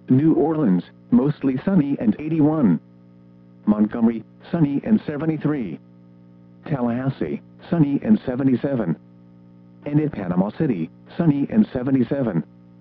New Orleans, mostly sunny and 81. Montgomery, sunny and 73. Tallahassee, sunny and 77. And in Panama City, sunny and 77.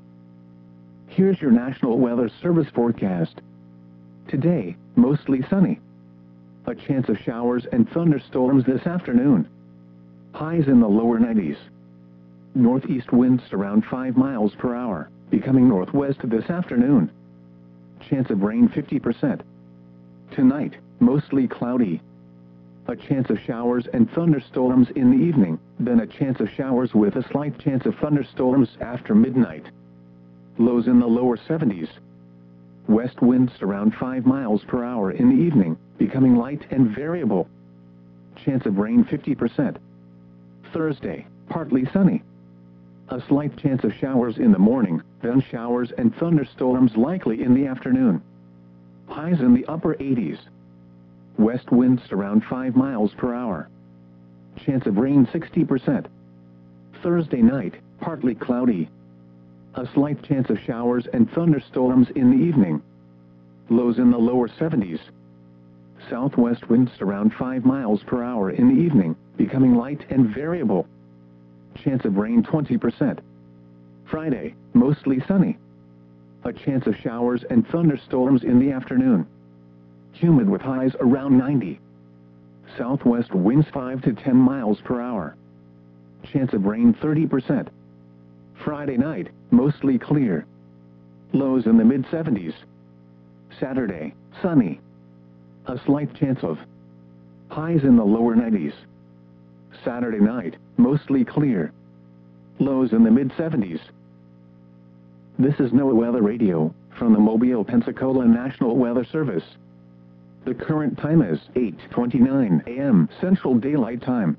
Here's your National Weather Service forecast. Today, mostly sunny. A chance of showers and thunderstorms this afternoon. Highs in the lower 90s. Northeast winds around 5 miles per hour, becoming northwest this afternoon. Chance of rain 50%. Tonight, mostly cloudy. A chance of showers and thunderstorms in the evening, then a chance of showers with a slight chance of thunderstorms after midnight. Lows in the lower 70s. West winds around 5 miles per hour in the evening, becoming light and variable. Chance of rain 50%. Thursday, partly sunny. A slight chance of showers in the morning, then showers and thunderstorms likely in the afternoon. Highs in the upper 80s. West winds around 5 miles per hour. Chance of rain 60%. Thursday night, partly cloudy. A slight chance of showers and thunderstorms in the evening. Lows in the lower 70s. Southwest winds around 5 miles per hour in the evening, becoming light and variable. Chance of rain 20%. Friday, mostly sunny. A chance of showers and thunderstorms in the afternoon. Humid with highs around 90. Southwest winds 5 to 10 miles per hour. Chance of rain 30%. Friday night, mostly clear. Lows in the mid-70s. Saturday, sunny. A slight chance of highs in the lower 90s. Saturday night, mostly clear. Lows in the mid-70s. This is NOAA Weather Radio, from the Mobile, Pensacola National Weather Service. The current time is 8:29 a.m. Central Daylight Time.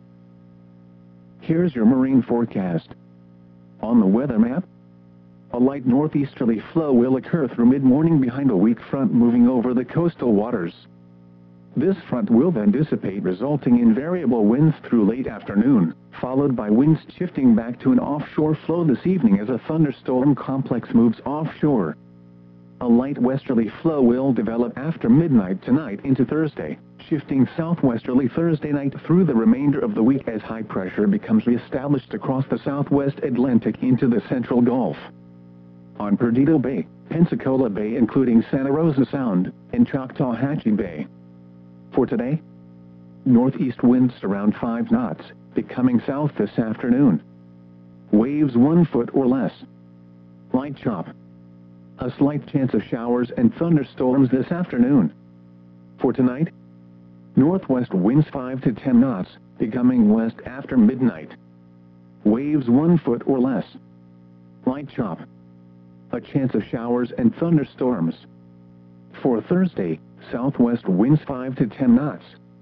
Here's your marine forecast. On the weather map, a light northeasterly flow will occur through mid-morning behind a weak front moving over the coastal waters. This front will then dissipate, resulting in variable winds through late afternoon, followed by winds shifting back to an offshore flow this evening as a thunderstorm complex moves offshore. A light westerly flow will develop after midnight tonight into Thursday, shifting southwesterly Thursday night through the remainder of the week as high pressure becomes reestablished across the southwest Atlantic into the central Gulf. On Perdido Bay, Pensacola Bay including Santa Rosa Sound, and Choctawhatchee Bay. For today, northeast winds around 5 knots, becoming south this afternoon. Waves 1 foot or less. Light chop. A slight chance of showers and thunderstorms this afternoon. For tonight, northwest winds 5 to 10 knots, becoming west after midnight. Waves 1 foot or less. Light chop. A chance of showers and thunderstorms. For Thursday, southwest winds 5 to 10 knots.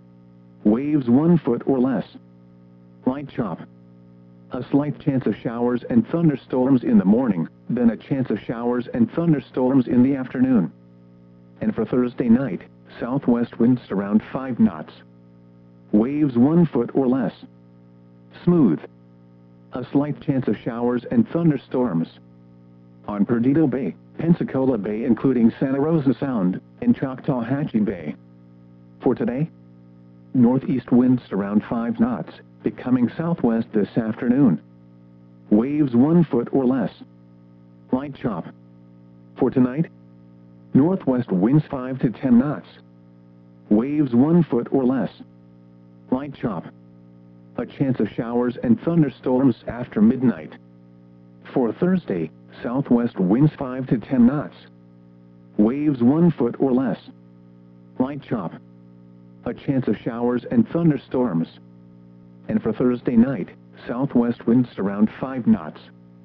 Waves 1 foot or less. Light chop. A slight chance of showers and thunderstorms in the morning, then a chance of showers and thunderstorms in the afternoon. And for Thursday night, southwest winds around 5 knots. Waves 1 foot or less. Smooth. A slight chance of showers and thunderstorms. On Perdido Bay, Pensacola Bay including Santa Rosa Sound, and Choctawhatchee Bay. For today, northeast winds around 5 knots, becoming southwest this afternoon. Waves 1 foot or less. Light chop. For tonight, northwest winds 5 to 10 knots. Waves 1 foot or less. Light chop. A chance of showers and thunderstorms after midnight. For Thursday, southwest winds 5 to 10 knots. Waves 1 foot or less. Light chop. A chance of showers and thunderstorms. And for Thursday night, southwest winds around 5 knots.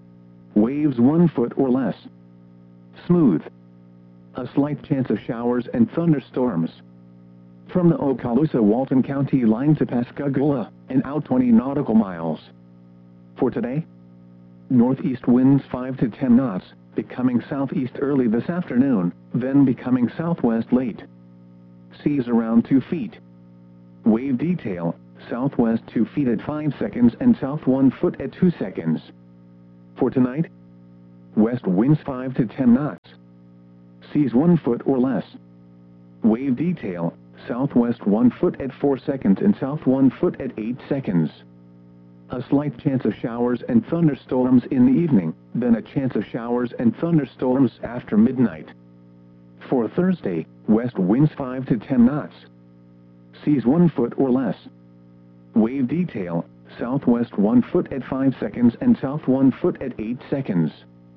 Waves 1 foot or less. Smooth. A slight chance of showers and thunderstorms. From the Okaloosa-Walton County line to Pascagoula, and out 20 nautical miles. For today, northeast winds 5 to 10 knots, becoming southeast early this afternoon, then becoming southwest late. Seas around 2 feet. Wave detail, southwest 2 feet at 5 seconds and south 1 foot at 2 seconds. For tonight, west winds 5 to 10 knots. seas 1 foot or less. Wave detail, southwest 1 foot at 4 seconds and south 1 foot at 8 seconds. A slight chance of showers and thunderstorms in the evening, then a chance of showers and thunderstorms after midnight. For Thursday, west winds 5 to 10 knots. Seas 1 foot or less. Wave detail, southwest 1 foot at 5 seconds and south 1 foot at 8 seconds.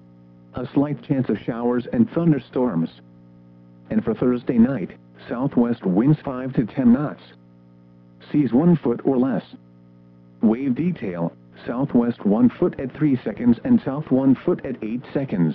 A slight chance of showers and thunderstorms. And for Thursday night, southwest winds 5 to 10 knots. Seas 1 foot or less. Wave detail, southwest 1 foot at 3 seconds and south 1 foot at 8 seconds.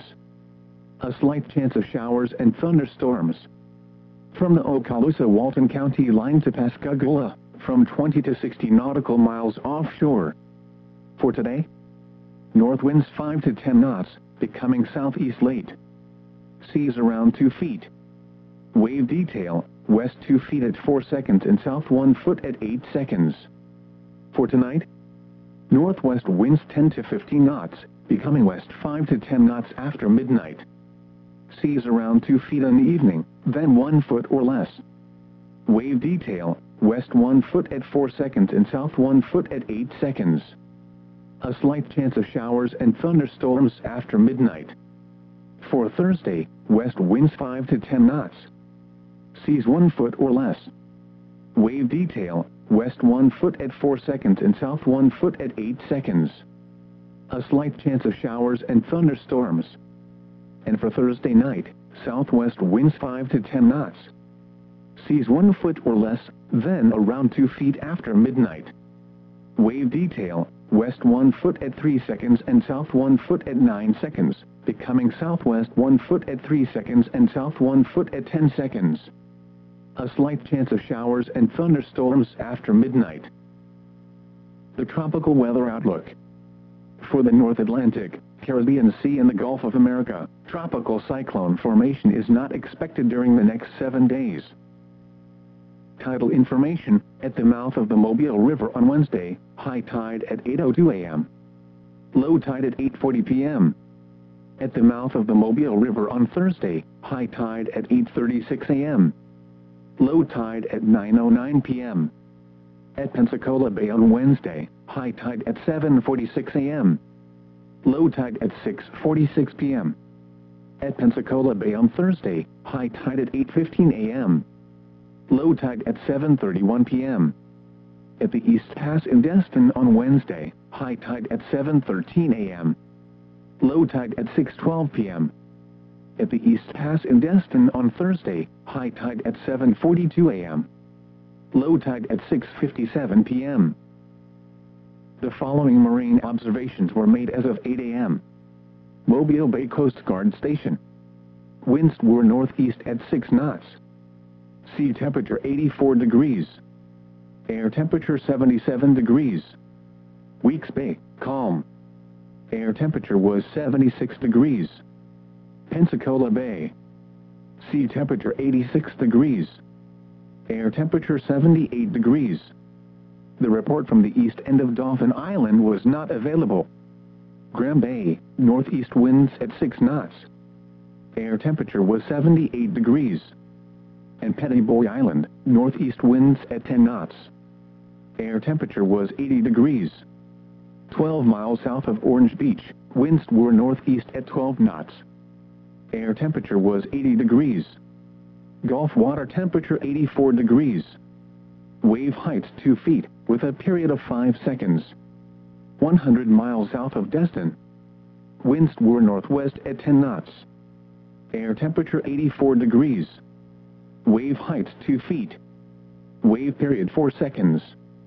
A slight chance of showers and thunderstorms. From the Okaloosa-Walton County line to Pascagoula, from 20 to 60 nautical miles offshore. For today, north winds 5 to 10 knots, becoming southeast late. Seas around 2 feet. Wave detail, west 2 feet at 4 seconds and south 1 foot at 8 seconds. For tonight, northwest winds 10 to 15 knots, becoming west 5 to 10 knots after midnight. Seas around 2 feet in the evening, then 1 foot or less. Wave detail, west 1 foot at 4 seconds and south 1 foot at 8 seconds. A slight chance of showers and thunderstorms after midnight. For Thursday, west winds 5 to 10 knots. Seas 1 foot or less. Wave detail, west 1 foot at 4 seconds and south 1 foot at 8 seconds. A slight chance of showers and thunderstorms. And for Thursday night, southwest winds 5 to 10 knots. Seas 1 foot or less, then around 2 feet after midnight. Wave detail, west 1 foot at 3 seconds and south 1 foot at 9 seconds, becoming southwest 1 foot at 3 seconds and south 1 foot at 10 seconds. A slight chance of showers and thunderstorms after midnight. The tropical weather outlook. For the North Atlantic, Caribbean Sea and the Gulf of America, tropical cyclone formation is not expected during the next 7 days. Tidal information, at the mouth of the Mobile River on Wednesday, high tide at 8:02 a.m. Low tide at 8:40 p.m. At the mouth of the Mobile River on Thursday, high tide at 8:36 a.m. Low tide at 9:09 p.m. At Pensacola Bay on Wednesday, high tide at 7:46 a.m. Low tide at 6:46 p.m. At Pensacola Bay on Thursday, high tide at 8:15 a.m. Low tide at 7:31 p.m. At the East Pass in Destin on Wednesday, high tide at 7:13 a.m. Low tide at 6:12 p.m. At the East Pass in Destin on Thursday, high tide at 7:42 a.m. Low tide at 6:57 p.m. The following marine observations were made as of 8 a.m. Mobile Bay Coast Guard Station. Winds were northeast at 6 knots. Sea temperature 84 degrees. Air temperature 77 degrees. Weeks Bay, calm. Air temperature was 76 degrees. Pensacola Bay. Sea temperature 86 degrees. Air temperature 78 degrees. The report from the east end of Dauphin Island was not available. Graham Bay, northeast winds at 6 knots. Air temperature was 78 degrees. And Petty Boy Island, northeast winds at 10 knots. Air temperature was 80 degrees. 12 miles south of Orange Beach, winds were northeast at 12 knots. Air temperature was 80 degrees. Gulf water temperature 84 degrees. Wave height 2 feet, with a period of 5 seconds. 100 miles south of Destin. Winds were northwest at 10 knots. Air temperature 84 degrees. Wave height 2 feet. Wave period 4 seconds.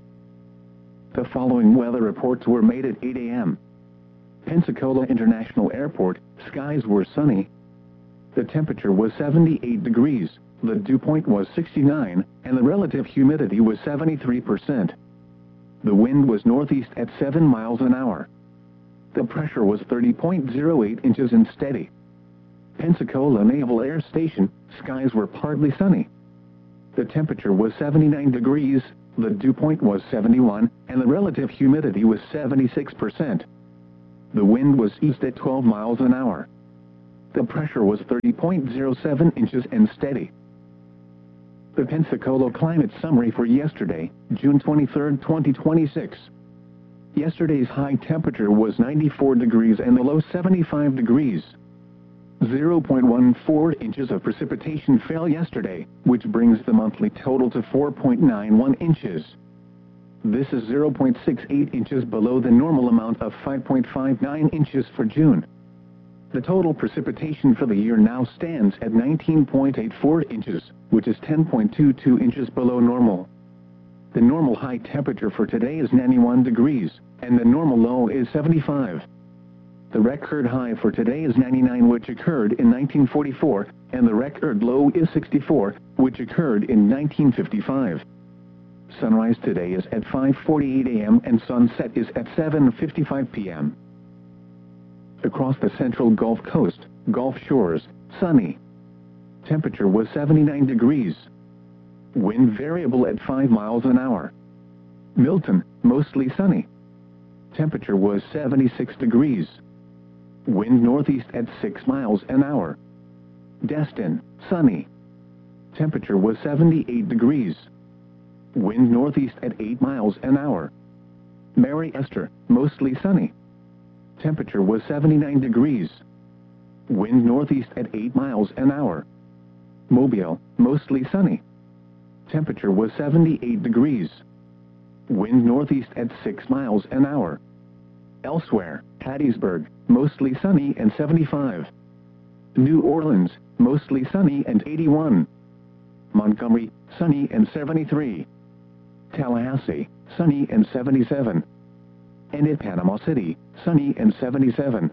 The following weather reports were made at 8 a.m. Pensacola International Airport, skies were sunny. The temperature was 78 degrees, the dew point was 69, and the relative humidity was 73%. The wind was northeast at 7 miles an hour. The pressure was 30.08 inches and steady. Pensacola Naval Air Station, skies were partly sunny. The temperature was 79 degrees, the dew point was 71, and the relative humidity was 76%. The wind was east at 12 miles an hour. The pressure was 30.07 inches and steady. The Pensacola Climate Summary for yesterday, June 23, 2026. Yesterday's high temperature was 94 degrees and the low 75 degrees. 0.14 inches of precipitation fell yesterday, which brings the monthly total to 4.91 inches. This is 0.68 inches below the normal amount of 5.59 inches for June. The total precipitation for the year now stands at 19.84 inches, which is 10.22 inches below normal. The normal high temperature for today is 91 degrees, and the normal low is 75. The record high for today is 99, which occurred in 1944, and the record low is 64, which occurred in 1955. Sunrise today is at 5:48 a.m. and sunset is at 7:55 p.m. Across the central Gulf Coast, Gulf Shores, sunny. Temperature was 79 degrees. Wind variable at 5 miles an hour. Milton, mostly sunny. Temperature was 76 degrees. Wind northeast at 6 miles an hour. Destin, sunny. Temperature was 78 degrees. Wind northeast at 8 miles an hour. Mary Esther, mostly sunny. Temperature was 79 degrees. Wind northeast at 8 miles an hour. Mobile, mostly sunny. Temperature was 78 degrees. Wind northeast at 6 miles an hour. Elsewhere, Hattiesburg, mostly sunny and 75. New Orleans, mostly sunny and 81. Montgomery, sunny and 73. Tallahassee, sunny and 77. And in Panama City, sunny and 77.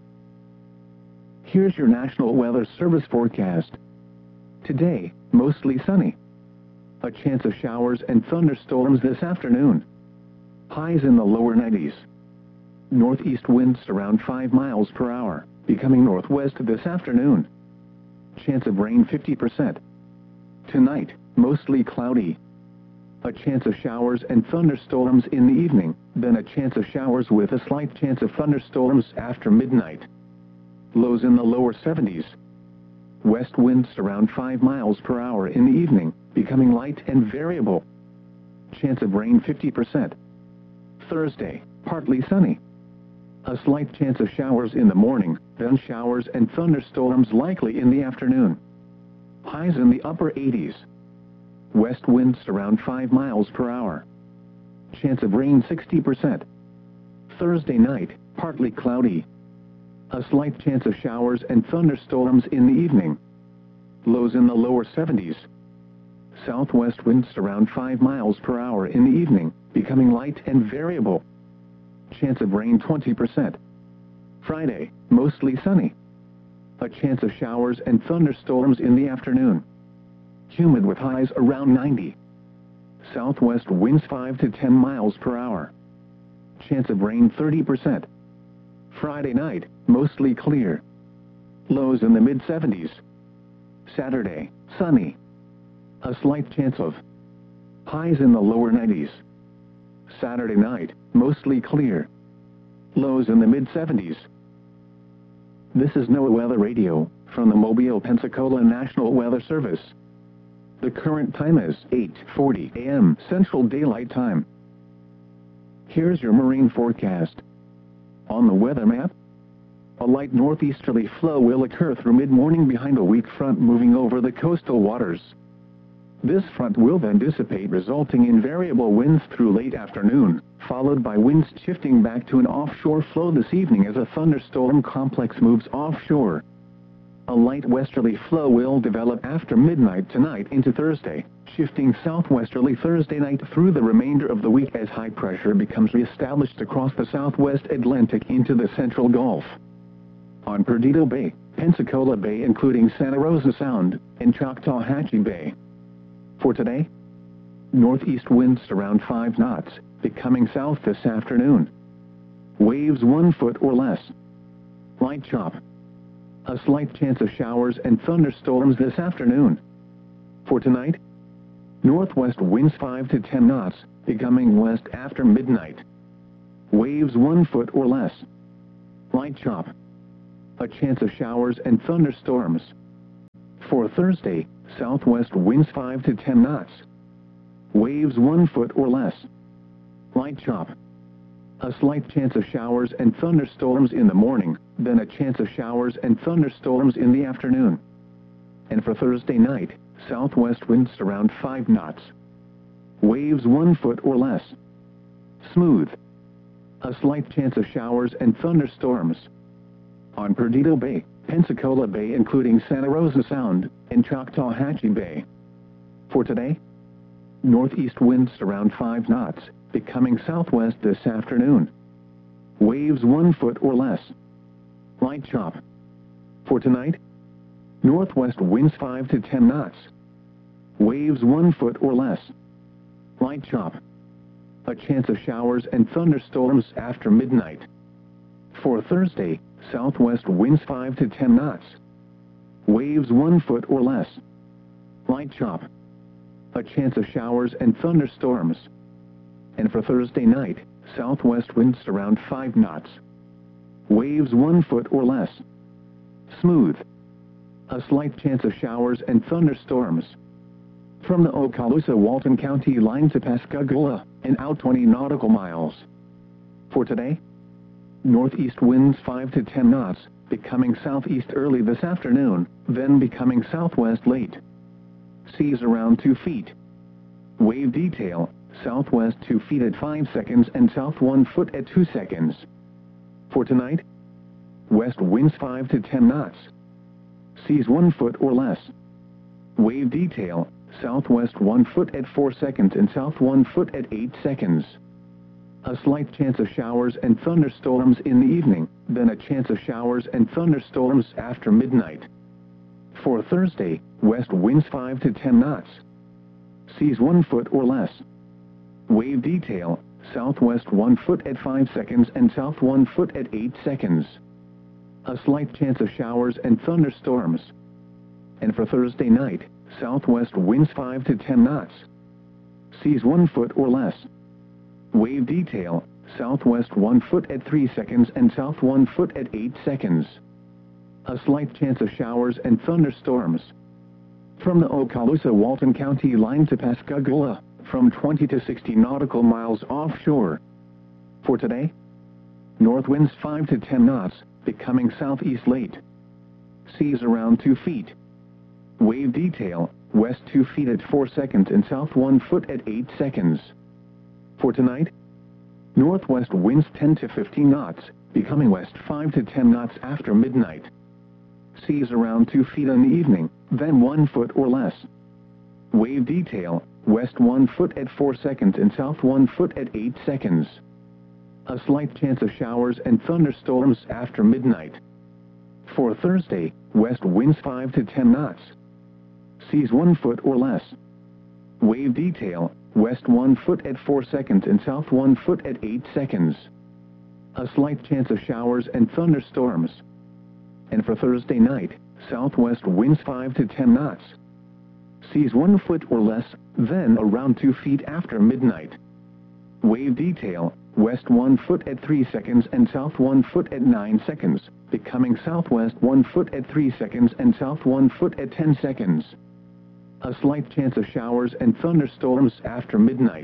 Here's your National Weather Service forecast. Today, mostly sunny. A chance of showers and thunderstorms this afternoon. Highs in the lower 90s. Northeast winds around 5 miles per hour, becoming northwest this afternoon. Chance of rain 50%. Tonight, mostly cloudy. A chance of showers and thunderstorms in the evening, then a chance of showers with a slight chance of thunderstorms after midnight. Lows in the lower 70s. West winds around 5 miles per hour in the evening, becoming light and variable. Chance of rain 50%. Thursday, partly sunny. A slight chance of showers in the morning, then showers and thunderstorms likely in the afternoon. Highs in the upper 80s. West winds around 5 miles per hour. Chance of rain 60%. Thursday night, partly cloudy. A slight chance of showers and thunderstorms in the evening. Lows in the lower 70s. Southwest winds around 5 miles per hour in the evening, becoming light and variable. Chance of rain 20%. Friday, mostly sunny. A chance of showers and thunderstorms in the afternoon. Humid with highs around 90. Southwest winds 5 to 10 miles per hour. Chance of rain 30%. Friday night, mostly clear. Lows in the mid-70s. Saturday, sunny. A slight chance of highs in the lower 90s. Saturday night, mostly clear. Lows in the mid-70s. This is NOAA Weather Radio, from the Mobile, Pensacola National Weather Service. The current time is 8:40 a.m. Central Daylight Time. Here's your marine forecast. On the weather map, a light northeasterly flow will occur through mid-morning behind a weak front moving over the coastal waters. This front will then dissipate, resulting in variable winds through late afternoon, followed by winds shifting back to an offshore flow this evening as a thunderstorm complex moves offshore. A light westerly flow will develop after midnight tonight into Thursday, shifting southwesterly Thursday night through the remainder of the week as high pressure becomes reestablished across the southwest Atlantic into the central Gulf. On Perdido Bay, Pensacola Bay including Santa Rosa Sound, and Choctawhatchee Bay. For today, northeast winds around 5 knots, becoming south this afternoon. Waves 1 foot or less. Light chop. A slight chance of showers and thunderstorms this afternoon. For tonight, northwest winds 5 to 10 knots, becoming west after midnight. Waves 1 foot or less. Light chop. a chance of showers and thunderstorms. For Thursday, southwest winds 5 to 10 knots. Waves 1 foot or less. Light chop. A slight chance of showers and thunderstorms in the morning, then a chance of showers and thunderstorms in the afternoon. And for Thursday night, southwest winds around 5 knots. Waves 1 foot or less. Smooth. A slight chance of showers and thunderstorms. On Perdido Bay, Pensacola Bay including Santa Rosa Sound, and Choctawhatchee Bay. For today, northeast winds around 5 knots, becoming southwest this afternoon. Waves 1 foot or less. Light chop. For tonight, northwest winds 5 to 10 knots. Waves 1 foot or less. Light chop. A chance of showers and thunderstorms after midnight. For Thursday, southwest winds 5 to 10 knots. Waves 1 foot or less. Light chop. A chance of showers and thunderstorms. And for Thursday night, southwest winds around 5 knots. Waves 1 foot or less. Smooth. A slight chance of showers and thunderstorms. From the Okaloosa-Walton County line to Pascagoula, and out 20 nautical miles. For today, northeast winds 5 to 10 knots, becoming southeast early this afternoon, then becoming southwest late. Seas around 2 feet. Wave detail, southwest 2 feet at 5 seconds and south 1 foot at 2 seconds. For tonight, west winds 5 to 10 knots. Seas 1 foot or less. Wave detail, southwest 1 foot at 4 seconds and south 1 foot at 8 seconds. A slight chance of showers and thunderstorms in the evening, then a chance of showers and thunderstorms after midnight. For Thursday, west winds 5 to 10 knots. Seas 1 foot or less. Wave detail, southwest 1 foot at 5 seconds and south 1 foot at 8 seconds. A slight chance of showers and thunderstorms. And for Thursday night, southwest winds 5 to 10 knots. Seas 1 foot or less. Wave detail, southwest 1 foot at 3 seconds and south 1 foot at 8 seconds. A slight chance of showers and thunderstorms. From the Okaloosa-Walton County line to Pascagoula, from 20 to 60 nautical miles offshore. For today, north winds 5 to 10 knots, becoming southeast late. Seas around 2 feet. Wave detail, west 2 feet at 4 seconds and south 1 foot at 8 seconds. For tonight, northwest winds 10 to 15 knots, becoming west 5 to 10 knots after midnight. Seas around 2 feet in the evening, then 1 foot or less. Wave detail, west 1 foot at 4 seconds and south 1 foot at 8 seconds. A slight chance of showers and thunderstorms after midnight. For Thursday, west winds 5 to 10 knots. Seas 1 foot or less. Wave detail, west 1 foot at 4 seconds and south 1 foot at 8 seconds. A slight chance of showers and thunderstorms. And for Thursday night, southwest winds 5 to 10 knots. Seas 1 foot or less, then around 2 feet after midnight. Wave detail, west 1 foot at 3 seconds and south 1 foot at 9 seconds, becoming southwest 1 foot at 3 seconds and south 1 foot at 10 seconds. A slight chance of showers and thunderstorms after midnight.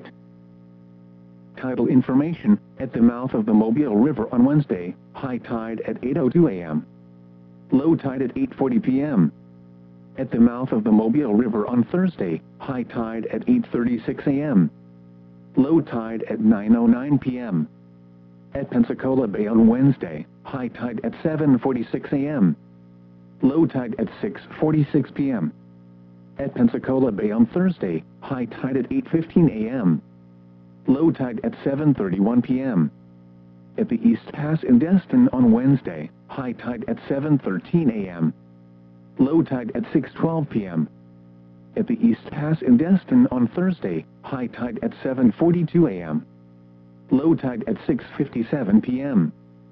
Tidal information, at the mouth of the Mobile River on Wednesday, high tide at 8:02 a.m. Low tide at 8:40 p.m. At the mouth of the Mobile River on Thursday, high tide at 8:36 a.m. Low tide at 9:09 p.m. At Pensacola Bay on Wednesday, high tide at 7:46 a.m. Low tide at 6:46 p.m. At Pensacola Bay on Thursday, high tide at 8:15 a.m. Low tide at 7:31 p.m. At the East Pass in Destin on Wednesday, high tide at 7:13 a.m. Low tide at 6:12 p.m. At the East Pass in Destin on Thursday, high tide at 7:42 a.m. Low tide at 6:57 p.m.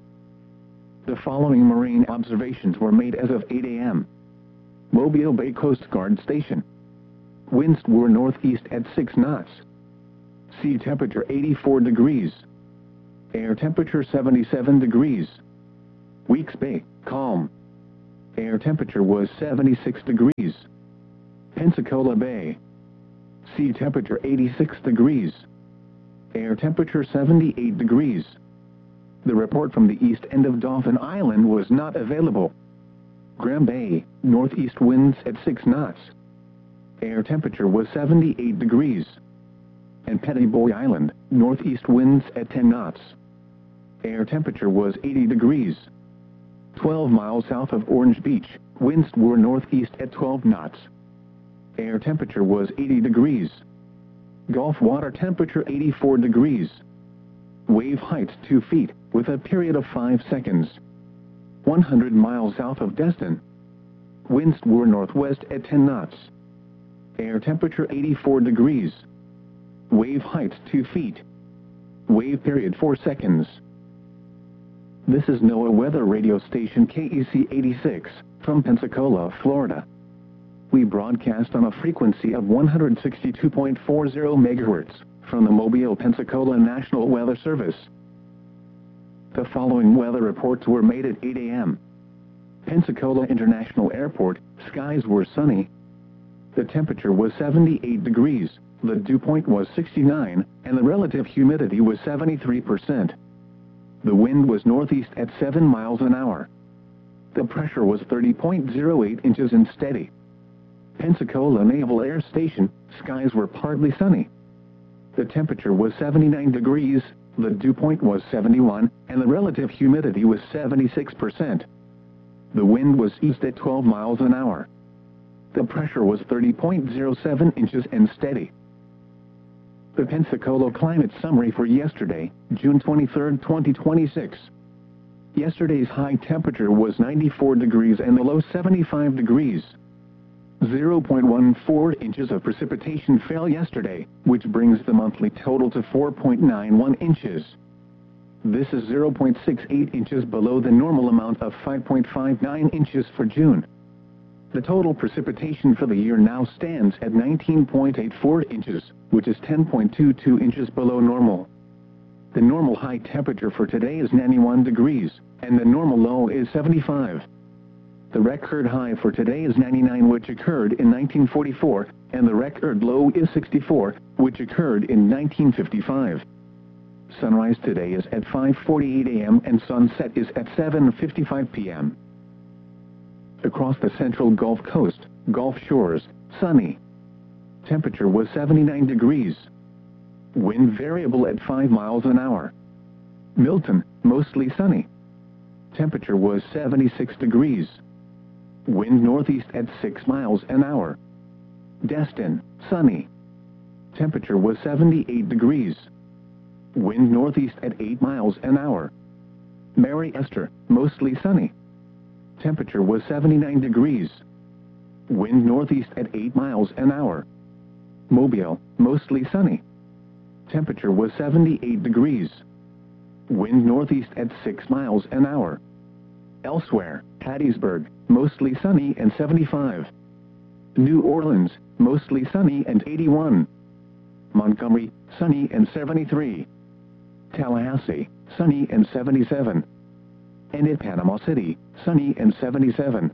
The following marine observations were made as of 8 a.m. Mobile Bay Coast Guard Station. Winds were northeast at 6 knots. Sea temperature 84 degrees. Air temperature 77 degrees. Weeks Bay, calm. Air temperature was 76 degrees. Pensacola Bay. Sea temperature 86 degrees. Air temperature 78 degrees. The report from the east end of Dauphin Island was not available. Graham Bay, northeast winds at 6 knots. Air temperature was 78 degrees. And Petty Boy Island, northeast winds at 10 knots. Air temperature was 80 degrees. 12 miles south of Orange Beach, winds were northeast at 12 knots. Air temperature was 80 degrees. Gulf water temperature 84 degrees. Wave height 2 feet, with a period of 5 seconds. 100 miles south of Destin. Winds were northwest at 10 knots. Air temperature 84 degrees. Wave height 2 feet. Wave period 4 seconds. This is NOAA weather radio station KEC 86, from Pensacola, Florida. We broadcast on a frequency of 162.40 MHz from the Mobile, Pensacola National Weather Service. The following weather reports were made at 8 a.m. Pensacola International Airport, skies were sunny. The temperature was 78 degrees, the dew point was 69, and the relative humidity was 73%. The wind was northeast at 7 miles an hour. The pressure was 30.08 inches and steady. Pensacola Naval Air Station, skies were partly sunny. The temperature was 79 degrees, the dew point was 71, and the relative humidity was 76%. The wind was east at 12 miles an hour. The pressure was 30.07 inches and steady. The Pensacola climate summary for yesterday, June 23, 2026. Yesterday's high temperature was 94 degrees and the low 75 degrees. 0.14 inches of precipitation fell yesterday, which brings the monthly total to 4.91 inches. This is 0.68 inches below the normal amount of 5.59 inches for June. The total precipitation for the year now stands at 19.84 inches, which is 10.22 inches below normal. The normal high temperature for today is 91 degrees, and the normal low is 75. The record high for today is 99, which occurred in 1944, and the record low is 64, which occurred in 1955. Sunrise today is at 5:48 a.m. and sunset is at 7:55 p.m. Across the central Gulf Coast, Gulf Shores, sunny. Temperature was 79 degrees. Wind variable at 5 miles an hour. Milton, mostly sunny. Temperature was 76 degrees. Wind northeast at 6 miles an hour. Destin, sunny. Temperature was 78 degrees. Wind northeast at 8 miles an hour. Mary Esther, mostly sunny. Temperature was 79 degrees. Wind northeast at 8 miles an hour. Mobile, mostly sunny. Temperature was 78 degrees. Wind northeast at 6 miles an hour. Elsewhere, Hattiesburg, mostly sunny and 75. New Orleans, mostly sunny and 81. Montgomery, sunny and 73. Tallahassee, sunny and 77. And in Panama City, sunny and 77.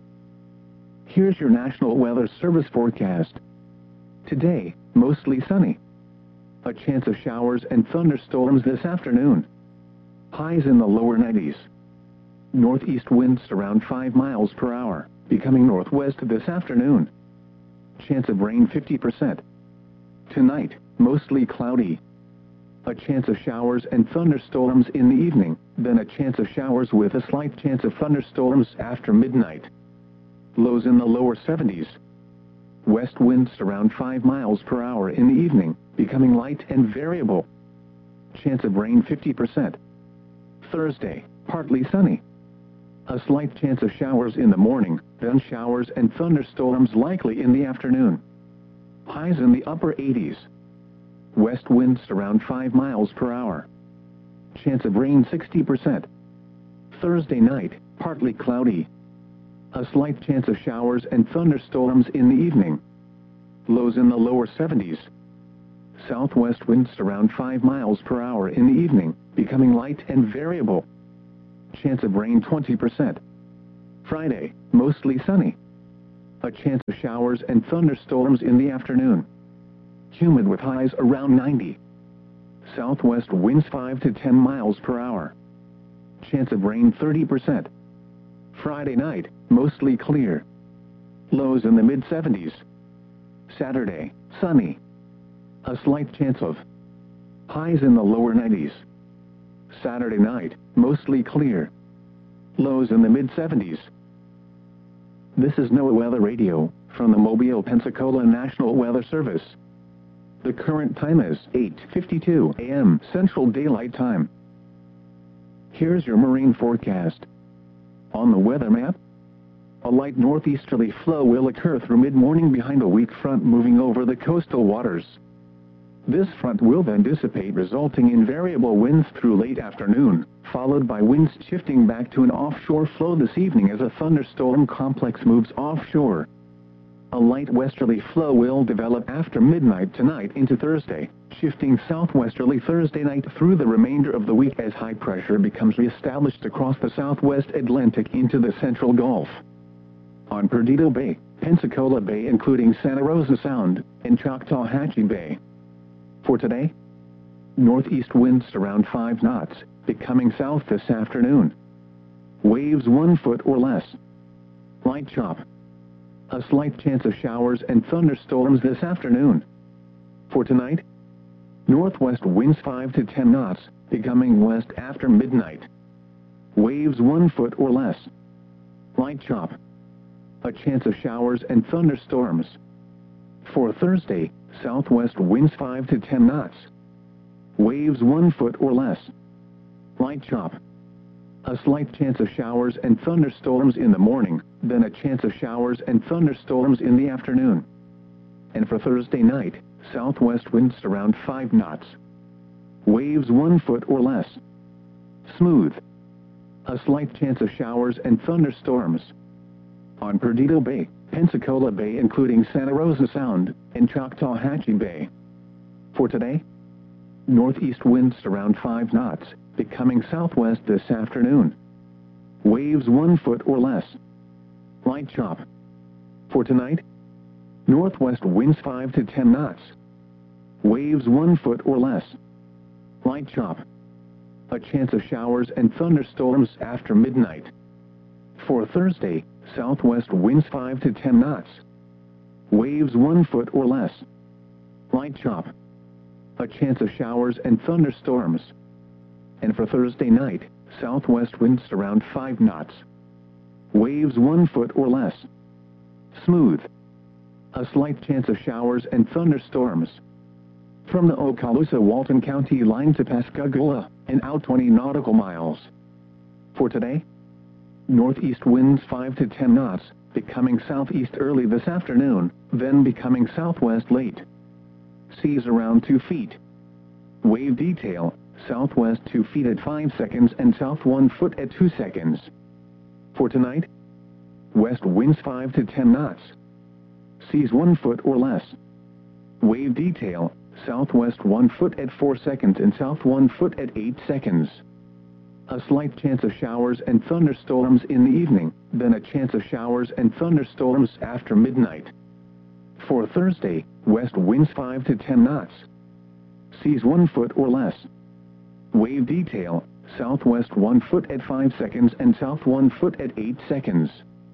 Here's your National Weather Service forecast. Today, mostly sunny. A chance of showers and thunderstorms this afternoon. Highs in the lower 90s. Northeast winds around 5 miles per hour, becoming northwest this afternoon. Chance of rain 50%. Tonight, mostly cloudy. A chance of showers and thunderstorms in the evening, then a chance of showers with a slight chance of thunderstorms after midnight. Lows in the lower 70s. West winds around 5 miles per hour in the evening, becoming light and variable. Chance of rain 50%. Thursday, partly sunny. A slight chance of showers in the morning, then showers and thunderstorms likely in the afternoon. Highs in the upper 80s. West winds around 5 miles per hour. Chance of rain 60%. Thursday night, partly cloudy. A slight chance of showers and thunderstorms in the evening. Lows in the lower 70s. Southwest winds around 5 miles per hour in the evening, becoming light and variable. chance of rain 20%. Friday, mostly sunny. A chance of showers and thunderstorms in the afternoon. Humid with highs around 90. Southwest winds 5 to 10 miles per hour. Chance of rain 30%. Friday night, mostly clear. Lows in the mid-70s. Saturday, sunny. A slight chance of highs in the lower 90s. Saturday night, mostly clear. Lows in the mid-70s. This is NOAA Weather Radio, from the Mobile, Pensacola National Weather Service. The current time is 8:52 a.m. Central Daylight Time. Here's your marine forecast. On the weather map, a light northeasterly flow will occur through mid-morning behind a weak front moving over the coastal waters. This front will then dissipate, resulting in variable winds through late afternoon, followed by winds shifting back to an offshore flow this evening as a thunderstorm complex moves offshore. A light westerly flow will develop after midnight tonight into Thursday, shifting southwesterly Thursday night through the remainder of the week as high pressure becomes reestablished across the southwest Atlantic into the central Gulf. On Perdido Bay, Pensacola Bay including Santa Rosa Sound, and Choctawhatchee Bay. For today, northeast winds around 5 knots, becoming south this afternoon. Waves 1 foot or less. Light chop. A slight chance of showers and thunderstorms this afternoon. For tonight, northwest winds 5 to 10 knots, becoming west after midnight. Waves 1 foot or less. Light chop. A chance of showers and thunderstorms. For Thursday, southwest winds 5 to 10 knots. Waves 1 foot or less. Light chop. A slight chance of showers and thunderstorms in the morning, then a chance of showers and thunderstorms in the afternoon. And for Thursday night, southwest winds around 5 knots. Waves 1 foot or less. Smooth. A slight chance of showers and thunderstorms. On Perdido Bay, Pensacola Bay including Santa Rosa Sound, and Choctawhatchee Bay. For today, northeast winds around 5 knots, becoming southwest this afternoon. Waves 1 foot or less. Light chop. For tonight, northwest winds 5 to 10 knots. Waves 1 foot or less. Light chop. A chance of showers and thunderstorms after midnight. For Thursday, southwest winds 5 to 10 knots. Waves 1 foot or less. Light chop. A chance of showers and thunderstorms. And for Thursday night, southwest winds around 5 knots. Waves 1 foot or less. Smooth. A slight chance of showers and thunderstorms. From the Okaloosa-Walton County line to Pascagoula, and out 20 nautical miles. For today, northeast winds 5 to 10 knots, becoming southeast early this afternoon, then becoming southwest late. Seas around 2 feet. Wave detail, southwest 2 feet at 5 seconds and south 1 foot at 2 seconds. For tonight, west winds 5 to 10 knots. Seas 1 foot or less. Wave detail, southwest 1 foot at 4 seconds and south 1 foot at 8 seconds. A slight chance of showers and thunderstorms in the evening, then a chance of showers and thunderstorms after midnight. For Thursday, west winds 5 to 10 knots. Seas 1 foot or less. Wave detail, southwest 1 foot at 5 seconds and south 1 foot at 8 seconds.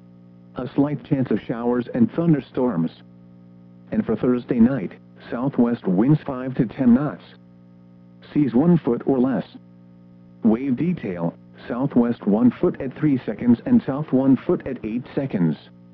A slight chance of showers and thunderstorms. And for Thursday night, southwest winds 5 to 10 knots. Seas 1 foot or less. Wave detail, southwest 1 foot at 3 seconds and south 1 foot at 8 seconds.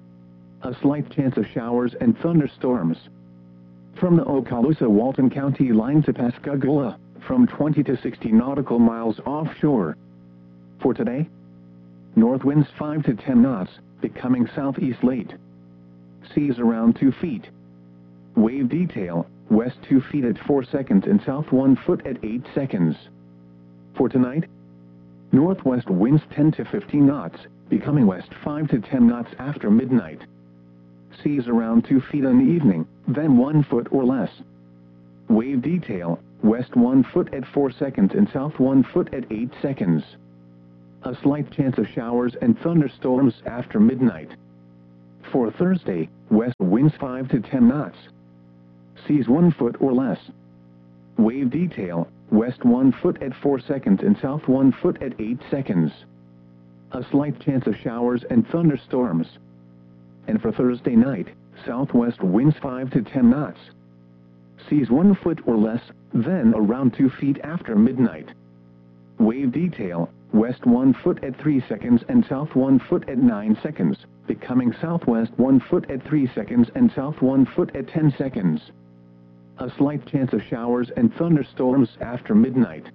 A slight chance of showers and thunderstorms. From the Okaloosa-Walton County line to Pascagoula, from 20 to 60 nautical miles offshore. For today, north winds 5 to 10 knots, becoming southeast late. Seas around 2 feet. Wave detail, west 2 feet at 4 seconds and south 1 foot at 8 seconds. For tonight, northwest winds 10 to 15 knots, becoming west 5 to 10 knots after midnight. Seas around 2 feet in the evening, then 1 foot or less. Wave detail, west 1 foot at 4 seconds and south 1 foot at 8 seconds. A slight chance of showers and thunderstorms after midnight. For Thursday, west winds 5 to 10 knots. Seas 1 foot or less. Wave detail, west 1 foot at 4 seconds and south 1 foot at 8 seconds. A slight chance of showers and thunderstorms. And for Thursday night, southwest winds 5 to 10 knots. Seas 1 foot or less, then around 2 feet after midnight. Wave detail, west 1 foot at 3 seconds and south 1 foot at 9 seconds, becoming southwest 1 foot at 3 seconds and south 1 foot at 10 seconds. A slight chance of showers and thunderstorms after midnight.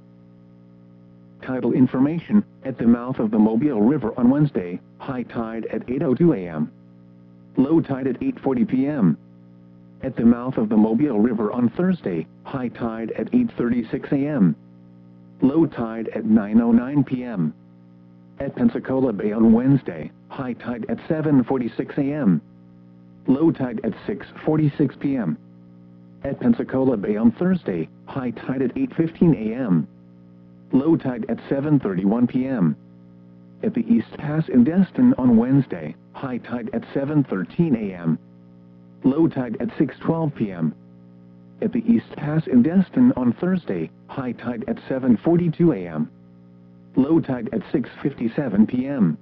Tidal information, at the mouth of the Mobile River on Wednesday, high tide at 8:02 a.m. Low tide at 8:40 p.m. At the mouth of the Mobile River on Thursday, high tide at 8:36 a.m. Low tide at 9:09 p.m. At Pensacola Bay on Wednesday, high tide at 7:46 a.m. Low tide at 6:46 p.m. At Pensacola Bay on Thursday, high tide at 8:15 a.m. Low tide at 7:31 p.m. At the East Pass in Destin on Wednesday, high tide at 7:13 a.m. Low tide at 6:12 p.m. At the East Pass in Destin on Thursday, high tide at 7:42 a.m. Low tide at 6:57 p.m.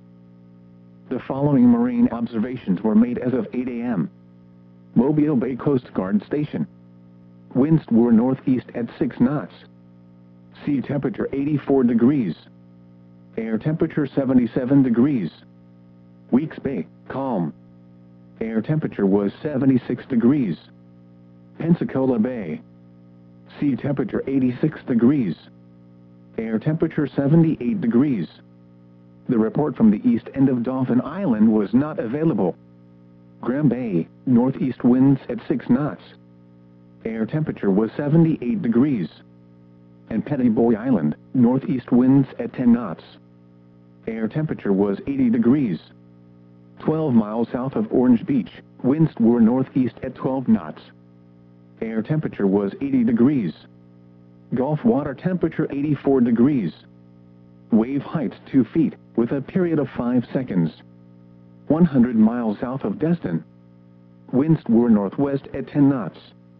The following marine observations were made as of 8 a.m. Mobile Bay Coast Guard Station. Winds were northeast at 6 knots. Sea temperature 84 degrees. Air temperature 77 degrees. Weeks Bay, calm. Air temperature was 76 degrees. Pensacola Bay. Sea temperature 86 degrees. Air temperature 78 degrees. The report from the east end of Dauphin Island was not available. Graham Bay, northeast winds at 6 knots. Air temperature was 78 degrees. And Petty Boy Island, northeast winds at 10 knots. Air temperature was 80 degrees. 12 miles south of Orange Beach, winds were northeast at 12 knots. Air temperature was 80 degrees. Gulf water temperature 84 degrees. Wave height 2 feet, with a period of 5 seconds. 100 miles south of Destin. Winds were northwest at 10 knots.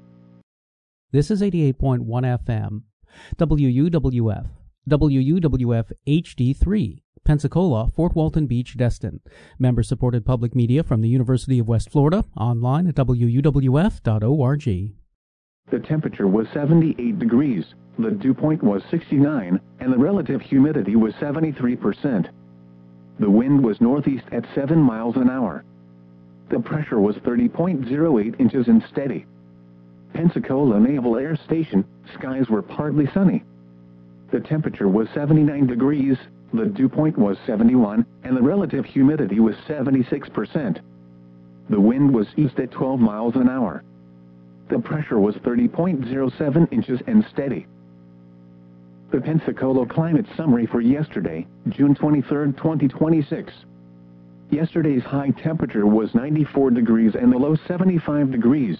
This is 88.1 FM. WUWF, WUWF HD3, Pensacola, Fort Walton Beach, Destin. Member-supported public media from the University of West Florida, online at wuwf.org. The temperature was 78 degrees, the dew point was 69, and the relative humidity was 73%. The wind was northeast at 7 miles an hour. The pressure was 30.08 inches and steady. Pensacola Naval Air Station, skies were partly sunny. The temperature was 79 degrees, the dew point was 71, and the relative humidity was 76%. The wind was east at 12 miles an hour. The pressure was 30.07 inches and steady. The Pensacola Climate Summary for yesterday, June 23, 2026. Yesterday's high temperature was 94 degrees and the low 75 degrees.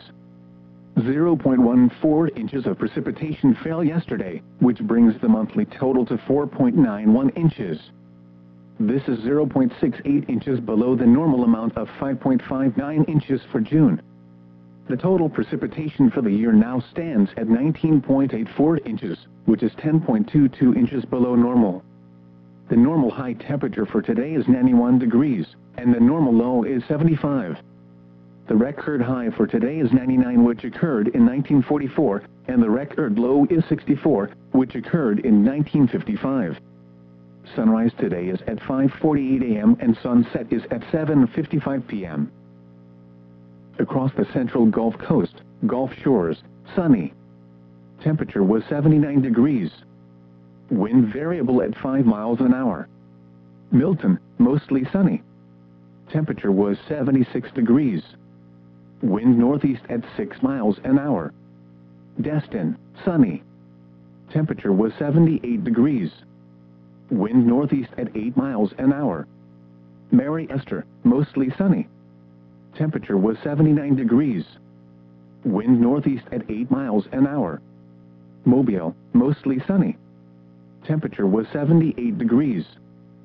0.14 inches of precipitation fell yesterday, which brings the monthly total to 4.91 inches. This is 0.68 inches below the normal amount of 5.59 inches for June. The total precipitation for the year now stands at 19.84 inches, which is 10.22 inches below normal. The normal high temperature for today is 91 degrees, and the normal low is 75. The record high for today is 99, which occurred in 1944, and the record low is 64, which occurred in 1955. Sunrise today is at 5:48 a.m. and sunset is at 7:55 p.m. Across the central Gulf Coast, Gulf Shores, sunny. Temperature was 79 degrees. Wind variable at 5 miles an hour. Milton, mostly sunny. Temperature was 76 degrees. Wind northeast at 6 miles an hour. Destin, sunny. Temperature was 78 degrees. Wind northeast at 8 miles an hour. Mary Esther, mostly sunny. Temperature was 79 degrees. Wind northeast at 8 miles an hour. Mobile, mostly sunny. Temperature was 78 degrees.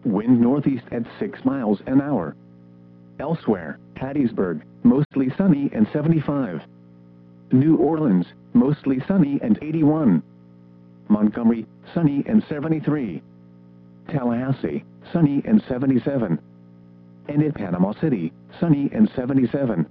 wind northeast at 6 miles an hour. Elsewhere, Hattiesburg, mostly sunny and 75. New Orleans, mostly sunny and 81. Montgomery, sunny and 73. Tallahassee, sunny and 77. And at Panama City, sunny and 77.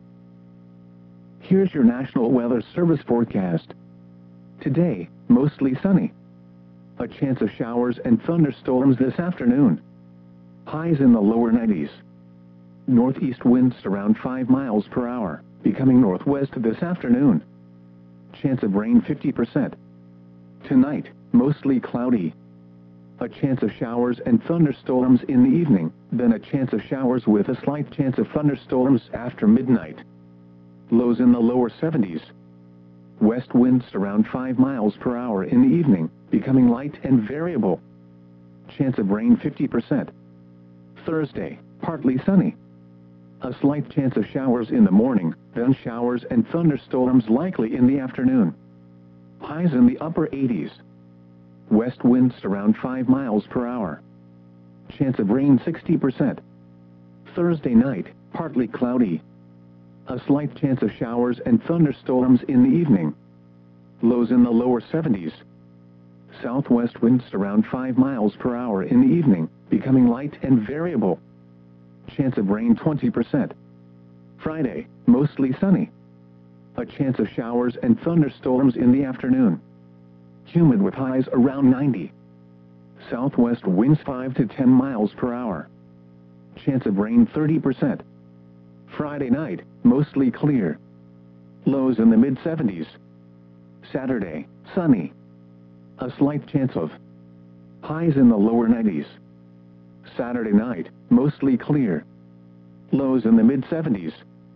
Here's your National Weather Service forecast. Today, mostly sunny. A chance of showers and thunderstorms this afternoon. Highs in the lower 90s. Northeast winds around 5 miles per hour, becoming northwest this afternoon. Chance of rain 50%. Tonight, mostly cloudy. A chance of showers and thunderstorms in the evening, then a chance of showers with a slight chance of thunderstorms after midnight. Lows in the lower 70s. West winds around 5 miles per hour in the evening, becoming light and variable. Chance of rain 50%. Thursday, partly sunny. A slight chance of showers in the morning, then showers and thunderstorms likely in the afternoon. Highs in the upper 80s. West winds around 5 miles per hour. Chance of rain 60%. Thursday night, partly cloudy. A slight chance of showers and thunderstorms in the evening. Lows in the lower 70s. Southwest winds around 5 miles per hour in the evening, becoming light and variable. Chance of rain 20%. Friday, mostly sunny. A chance of showers and thunderstorms in the afternoon. Humid with highs around 90. Southwest winds 5 to 10 miles per hour. Chance of rain 30%. Friday night, mostly clear. Lows in the mid-70s. Saturday, sunny. A slight chance of highs in the lower 90s. Saturday night, mostly clear. Lows in the mid-70s.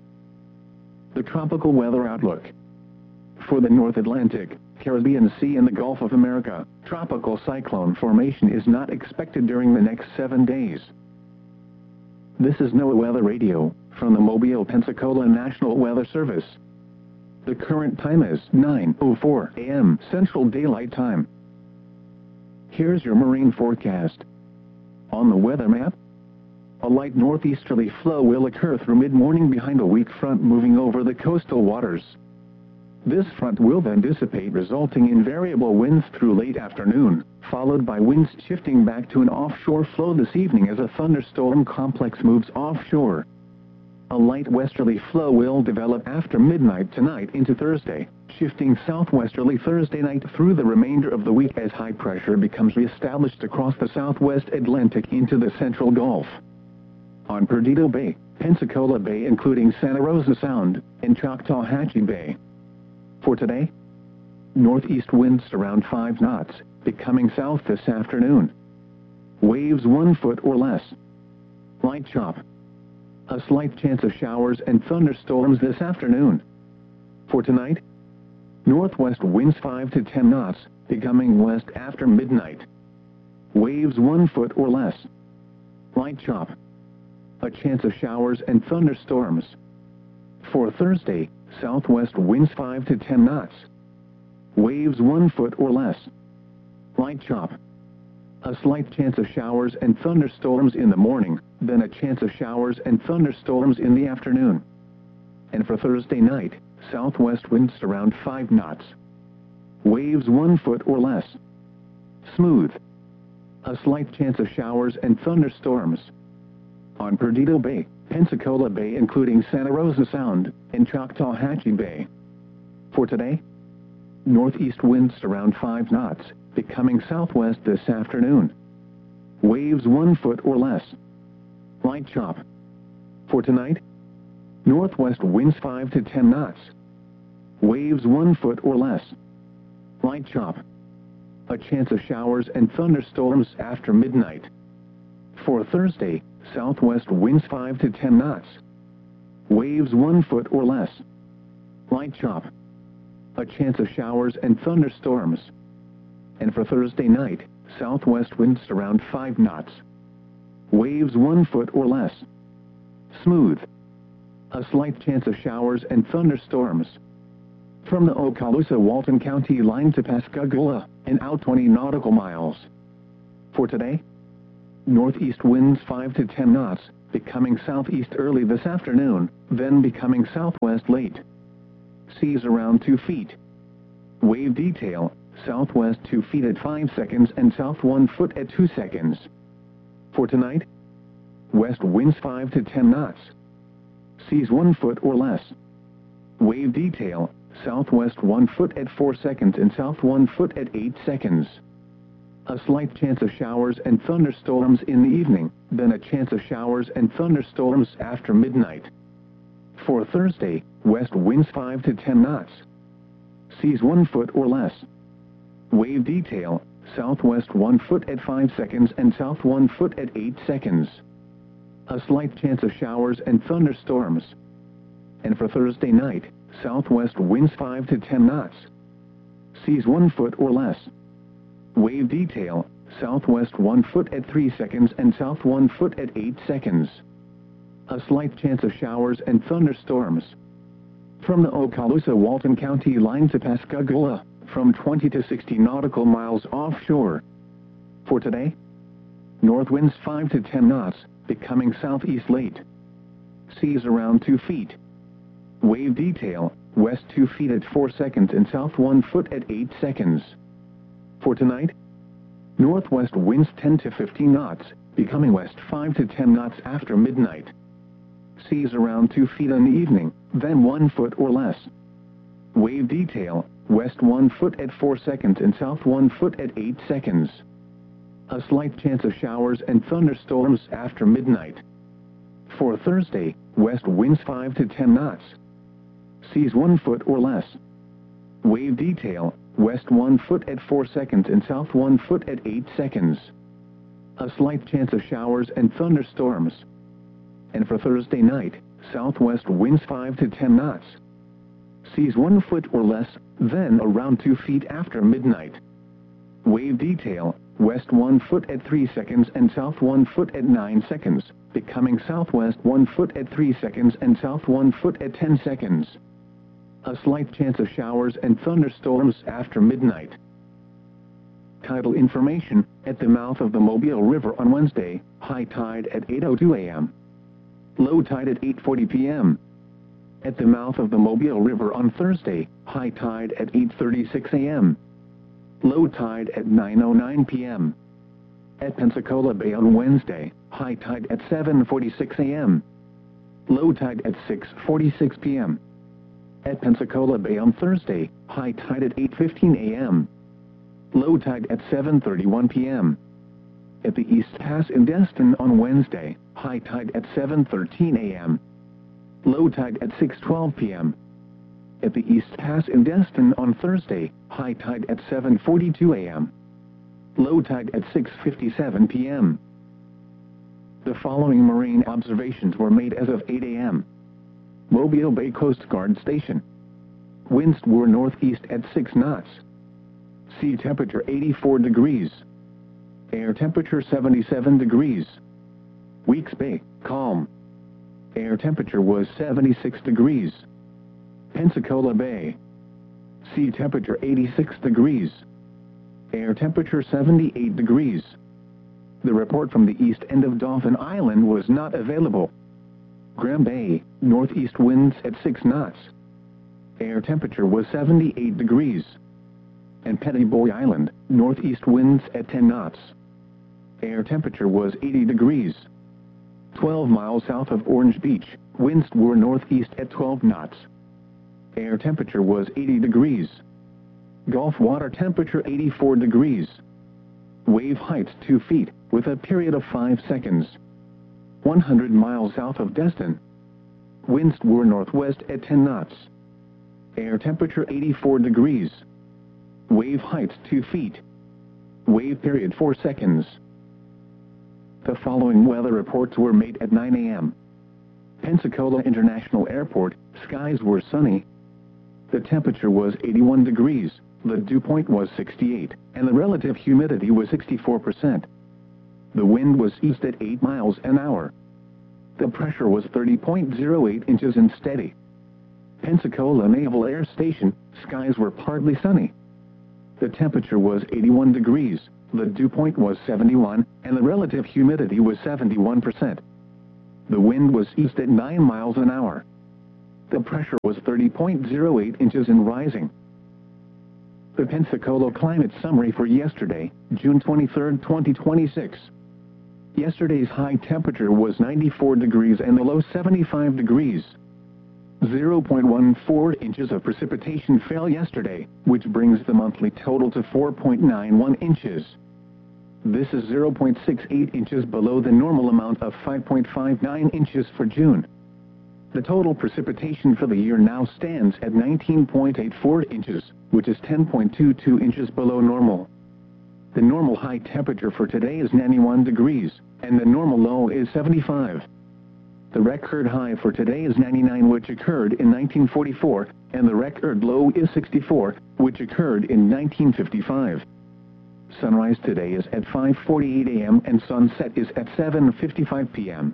The tropical weather outlook. For the North Atlantic, Caribbean Sea and the Gulf of America, tropical cyclone formation is not expected during the next 7 days. This is NOAA Weather Radio, from the Mobile, Pensacola National Weather Service. The current time is 9:04 a.m. Central Daylight Time. Here's your marine forecast. On the weather map, a light northeasterly flow will occur through mid-morning behind a weak front moving over the coastal waters. This front will then dissipate, resulting in variable winds through late afternoon, followed by winds shifting back to an offshore flow this evening as a thunderstorm complex moves offshore. A light westerly flow will develop after midnight tonight into Thursday, shifting southwesterly Thursday night through the remainder of the week as high pressure becomes reestablished across the southwest Atlantic into the central Gulf. On Perdido Bay, Pensacola Bay including Santa Rosa Sound, and Choctawhatchee Bay. For today, northeast winds around 5 knots, becoming south this afternoon. Waves 1 foot or less. Light chop. A slight chance of showers and thunderstorms this afternoon. For tonight, northwest winds 5 to 10 knots, becoming west after midnight. Waves 1 foot or less. Light chop. A chance of showers and thunderstorms. For Thursday, southwest winds 5 to 10 knots. Waves 1 foot or less. Light chop. A slight chance of showers and thunderstorms in the morning, then a chance of showers and thunderstorms in the afternoon. And for Thursday night, southwest winds around 5 knots. Waves 1 foot or less. Smooth. A slight chance of showers and thunderstorms. On Perdido Bay, Pensacola Bay including Santa Rosa Sound, and Choctawhatchee Bay. For today, northeast winds around 5 knots, becoming southwest this afternoon. Waves 1 foot or less. Light chop. For tonight, northwest winds 5 to 10 knots. Waves 1 foot or less. Light chop. A chance of showers and thunderstorms after midnight. For Thursday, southwest winds 5 to 10 knots. Waves 1 foot or less. Light chop. A chance of showers and thunderstorms. And for Thursday night, southwest winds around 5 knots. Waves 1 foot or less. Smooth. A slight chance of showers and thunderstorms. From the Okaloosa-Walton County line to Pascagoula, and out 20 nautical miles. For today, northeast winds 5 to 10 knots, becoming southeast early this afternoon, then becoming southwest late. Seas around 2 feet. Wave detail, southwest 2 feet at 5 seconds and south 1 foot at 2 seconds. For tonight, west winds 5 to 10 knots. Seas 1 foot or less. Wave detail, southwest 1 foot at 4 seconds and south 1 foot at 8 seconds. A slight chance of showers and thunderstorms in the evening, then a chance of showers and thunderstorms after midnight. For Thursday, west winds 5 to 10 knots. Seas 1 foot or less. Wave detail, southwest 1 foot at 5 seconds and south 1 foot at 8 seconds. A slight chance of showers and thunderstorms. And for Thursday night, southwest winds 5 to 10 knots. Seas 1 foot or less. Wave detail, southwest 1 foot at 3 seconds and south 1 foot at 8 seconds. A slight chance of showers and thunderstorms. From the Okaloosa Walton County line to Pascagoula, from 20 to 60 nautical miles offshore. For today, north winds 5 to 10 knots, becoming southeast late. Seas around 2 feet. Wave detail, west 2 feet at 4 seconds and south 1 foot at 8 seconds. For tonight, northwest winds 10 to 15 knots, becoming west 5 to 10 knots after midnight. Seas around 2 feet in the evening, then 1 foot or less. Wave detail, west 1 foot at 4 seconds and south 1 foot at 8 seconds. A slight chance of showers and thunderstorms after midnight. For Thursday, west winds 5 to 10 knots. Seas 1 foot or less. Wave detail, west 1 foot at 4 seconds and south 1 foot at 8 seconds. A slight chance of showers and thunderstorms. And for Thursday night, southwest winds 5 to 10 knots. Seas 1 foot or less, then around 2 feet after midnight. Wave detail, west 1 foot at 3 seconds and south 1 foot at 9 seconds, becoming southwest 1 foot at 3 seconds and south 1 foot at 10 seconds. A slight chance of showers and thunderstorms after midnight. Tidal information, at the mouth of the Mobile River on Wednesday, high tide at 8:02 a.m. Low tide at 8:40 p.m. At the mouth of the Mobile River on Thursday, high tide at 8:36 a.m. Low tide at 9:09 p.m. At Pensacola Bay on Wednesday, high tide at 7:46 a.m. Low tide at 6:46 p.m. At Pensacola Bay on Thursday, high tide at 8:15 a.m. Low tide at 7:31 p.m. At the East Pass in Destin on Wednesday, high tide at 7:13 a.m. Low tide at 6:12 p.m. At the East Pass in Destin on Thursday, high tide at 7:42 a.m. Low tide at 6:57 p.m. The following marine observations were made as of 8 a.m. Mobile Bay Coast Guard Station. Winds were northeast at 6 knots. Sea temperature 84 degrees. Air temperature 77 degrees. Weeks Bay, calm. Air temperature was 76 degrees. Pensacola Bay. Sea temperature 86 degrees. Air temperature 78 degrees. The report from the east end of Dauphin Island was not available. Graham Bay, northeast winds at 6 knots. Air temperature was 78 degrees. And Petty Boy Island, northeast winds at 10 knots. Air temperature was 80 degrees. 12 miles south of Orange Beach, winds were northeast at 12 knots. Air temperature was 80 degrees. Gulf water temperature 84 degrees. Wave heights 2 feet, with a period of 5 seconds. 100 miles south of Destin. Winds were northwest at 10 knots. Air temperature 84 degrees. Wave heights 2 feet. Wave period 4 seconds. The following weather reports were made at 9 a.m. Pensacola International Airport, skies were sunny. The temperature was 81 degrees, the dew point was 68, and the relative humidity was 64%. The wind was east at 8 miles an hour. The pressure was 30.08 inches and steady. Pensacola Naval Air Station, skies were partly sunny. The temperature was 81 degrees, The dew point was 71, and the relative humidity was 71%. The wind was east at 9 miles an hour. The pressure was 30.08 inches and rising. The Pensacola Climate Summary for yesterday, June 23, 2026. Yesterday's high temperature was 94 degrees and the low 75 degrees. 0.14 inches of precipitation fell yesterday, which brings the monthly total to 4.91 inches. This is 0.68 inches below the normal amount of 5.59 inches for June. The total precipitation for the year now stands at 19.84 inches, which is 10.22 inches below normal. The normal high temperature for today is 91 degrees, and the normal low is 75. The record high for today is 99, which occurred in 1944, and the record low is 64, which occurred in 1955. Sunrise today is at 5:48 a.m. and sunset is at 7:55 p.m.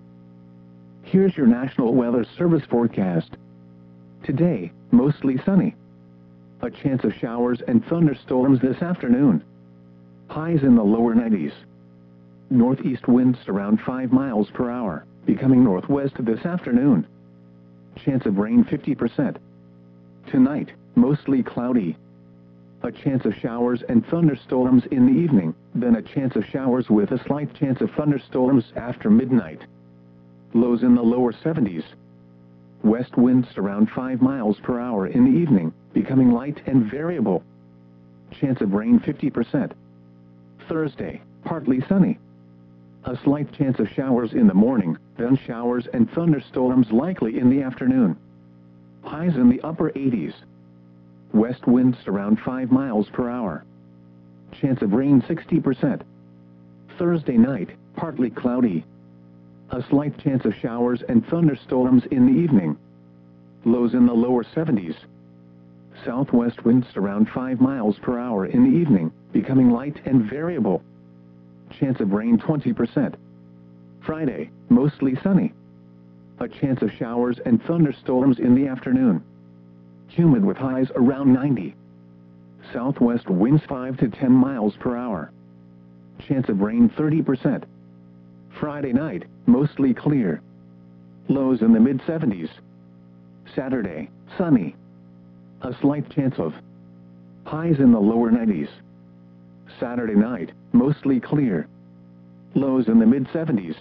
Here's your National Weather Service forecast. Today, mostly sunny. A chance of showers and thunderstorms this afternoon. Highs in the lower 90s. Northeast winds around 5 miles per hour, becoming northwest this afternoon. Chance of rain 50%. Tonight, mostly cloudy. A chance of showers and thunderstorms in the evening, then a chance of showers with a slight chance of thunderstorms after midnight. Lows in the lower 70s. West winds around 5 miles per hour in the evening, becoming light and variable. Chance of rain 50%. Thursday, partly sunny. A slight chance of showers in the morning, then showers and thunderstorms likely in the afternoon. Highs in the upper 80s. West winds around 5 miles per hour. Chance of rain 60%. Thursday night, partly cloudy. A slight chance of showers and thunderstorms in the evening. Lows in the lower 70s. Southwest winds around 5 miles per hour in the evening, becoming light and variable. Chance of rain 20%. Friday, mostly sunny. A chance of showers and thunderstorms in the afternoon. Humid with highs around 90. Southwest winds 5 to 10 miles per hour. Chance of rain 30%. Friday night, mostly clear. Lows in the mid-70s. Saturday, sunny. A slight chance of highs in the lower 90s. Saturday night, mostly clear. Lows in the mid-70s.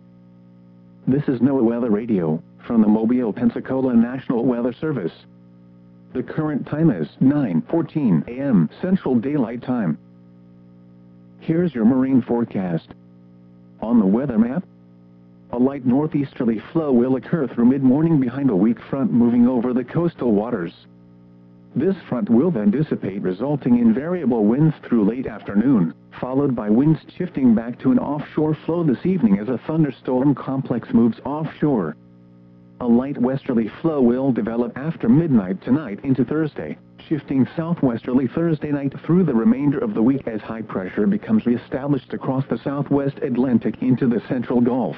This is NOAA Weather Radio, from the Mobile, Pensacola National Weather Service. The current time is 9:14 a.m. Central Daylight Time. Here's your marine forecast. On the weather map, a light northeasterly flow will occur through mid-morning behind a weak front moving over the coastal waters. This front will then dissipate, resulting in variable winds through late afternoon, followed by winds shifting back to an offshore flow this evening as a thunderstorm complex moves offshore. A light westerly flow will develop after midnight tonight into Thursday, shifting southwesterly Thursday night through the remainder of the week as high pressure becomes reestablished across the southwest Atlantic into the central Gulf.